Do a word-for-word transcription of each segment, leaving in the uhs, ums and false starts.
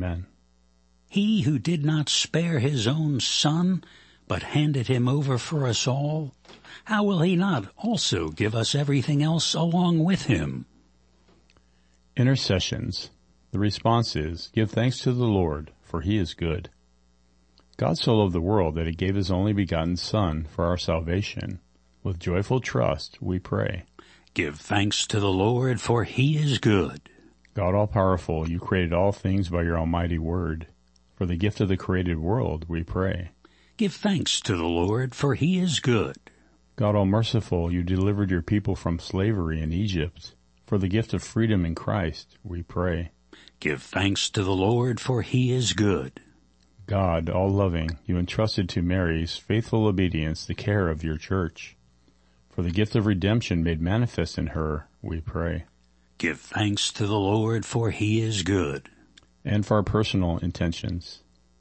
Amen. He who did not spare his own Son, but handed him over for us all, how will he not also give us everything else along with him? Intercessions. The response is, give thanks to the Lord, for he is good. God so loved the world that he gave his only begotten Son for our salvation. With joyful trust, we pray. Give thanks to the Lord, for he is good. God all-powerful, you created all things by your almighty word. For the gift of the created world, we pray. Give thanks to the Lord, for he is good. God all-merciful, you delivered your people from slavery in Egypt. For the gift of freedom in Christ, we pray. Give thanks to the Lord, for he is good. God all-loving, you entrusted to Mary's faithful obedience the care of your church. For the gift of redemption made manifest in her, we pray. Give thanks to the Lord, for he is good. And for our personal intentions.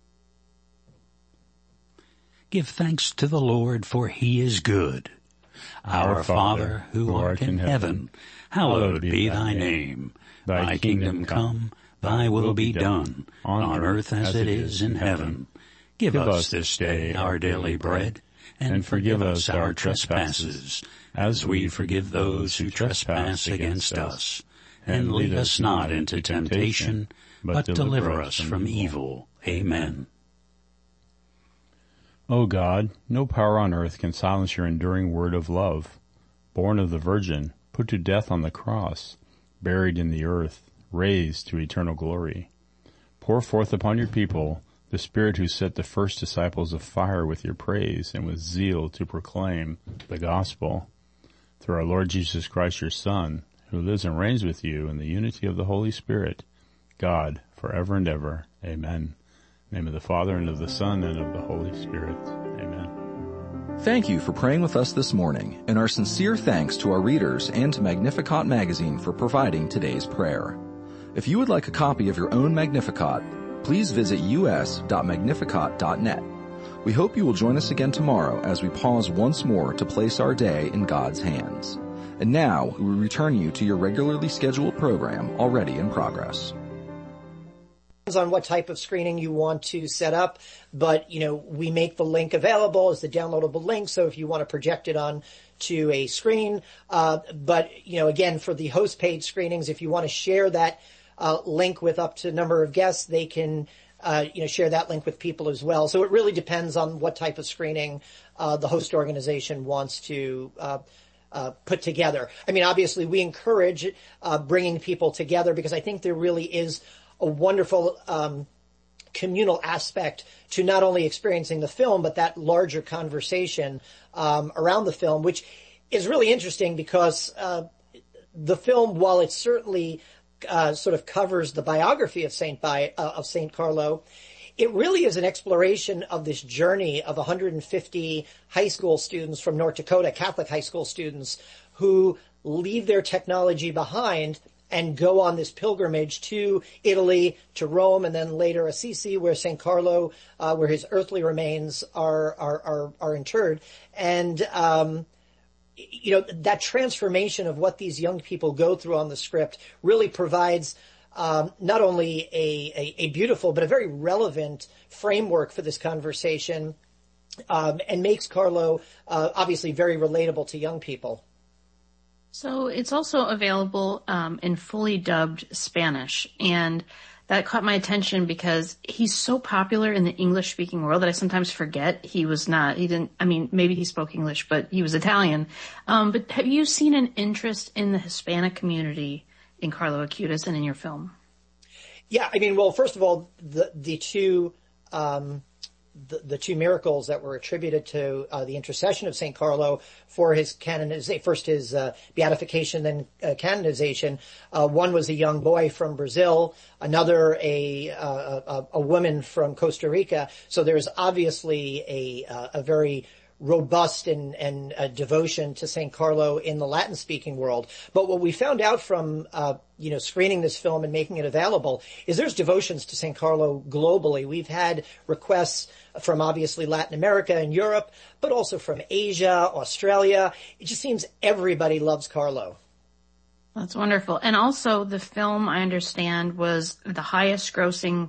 Give thanks to the Lord, for he is good. Our, Our Father, who, who art in heaven, hallowed be thy name. Thy kingdom come, thy will be done, on earth as it is in heaven. Give us this day our daily bread, and forgive us our trespasses, as we forgive those who trespass against us. And lead us not into temptation, but deliver us from evil. Amen. O God, no power on earth can silence your enduring word of love. Born of the Virgin, put to death on the cross, buried in the earth, raised to eternal glory. Pour forth upon your people the Spirit who set the first disciples afire with your praise and with zeal to proclaim the gospel. Through our Lord Jesus Christ, your Son, who lives and reigns with you in the unity of the Holy Spirit, God, forever and ever. Amen. In the name of the Father, and of the Son, and of the Holy Spirit. Amen. Thank you for praying with us this morning, and our sincere thanks to our readers and to Magnificat Magazine for providing today's prayer. If you would like a copy of your own Magnificat, please visit u s dot magnificat dot net. We hope you will join us again tomorrow as we pause once more to place our day in God's hands. And now, we return you to your regularly scheduled program already in progress. On what type of screening you want to set up, but you know, we make the link available as the downloadable link, so if you want to project it on to a screen, uh, but you know, again, for the host page screenings, if you want to share that uh, link with up to a number of guests, they can uh, you know, share that link with people as well. So it really depends on what type of screening uh, the host organization wants to uh, uh, put together. I mean, obviously, we encourage uh, bringing people together because I think there really is a wonderful um, communal aspect to not only experiencing the film, but that larger conversation um, around the film, which is really interesting because uh, the film, while it certainly uh, sort of covers the biography of Saint Bi- uh, of Saint Carlo, it really is an exploration of this journey of one hundred fifty high school students from North Dakota, Catholic high school students, who leave their technology behind and go on this pilgrimage to Italy, to Rome, and then later Assisi, where Saint Carlo, uh, where his earthly remains are are are, are interred. And um, you know, that transformation of what these young people go through on the script really provides um, not only a, a, a beautiful but a very relevant framework for this conversation, um, and makes Carlo uh, obviously very relatable to young people. So it's also available um, in fully dubbed Spanish, and that caught my attention because he's so popular in the English-speaking world that I sometimes forget he was not, he didn't, I mean, maybe he spoke English, but he was Italian. Um, but have you seen an interest in the Hispanic community in Carlo Acutis and in your film? Yeah, I mean, well, first of all, the, the two... Um, The, the two miracles that were attributed to uh, the intercession of Saint Carlo for his canonization, first his uh, beatification, then uh, canonization. Uh, one was a young boy from Brazil, another a, uh, a a woman from Costa Rica. So there's obviously a uh, a very robust and and uh, devotion to Saint Carlo in the Latin-speaking world. But what we found out from uh, you know screening this film and making it available is there's devotions to Saint Carlo globally. We've had requests from obviously Latin America and Europe, but also from Asia, Australia. It just seems everybody loves Carlo. That's wonderful. And also the film, I understand, was the highest grossing